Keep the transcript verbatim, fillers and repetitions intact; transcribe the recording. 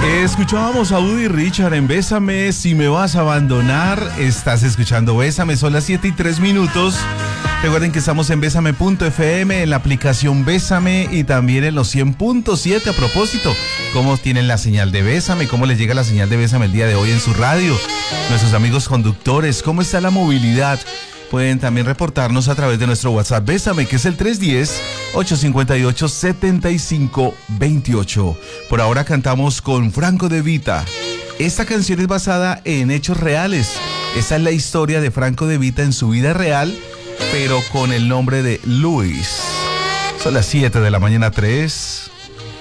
Escuchábamos a Woody Richard en Bésame, si me vas a abandonar. Estás escuchando Bésame, son las siete y tres minutos. Recuerden que estamos en Bésame punto efe eme, en la aplicación Bésame y también en los cien punto siete. A propósito, ¿cómo tienen la señal de Bésame? ¿Cómo les llega la señal de Bésame el día de hoy en su radio? Nuestros amigos conductores, ¿cómo está la movilidad? Pueden también reportarnos a través de nuestro WhatsApp Bésame, que es el tres uno cero, ocho cinco ocho, siete cinco dos ocho. Por ahora cantamos con Franco De Vita. Esta canción es basada en hechos reales. Esa es la historia de Franco De Vita en su vida real, pero con el nombre de Luis. Son las siete de la mañana, tres.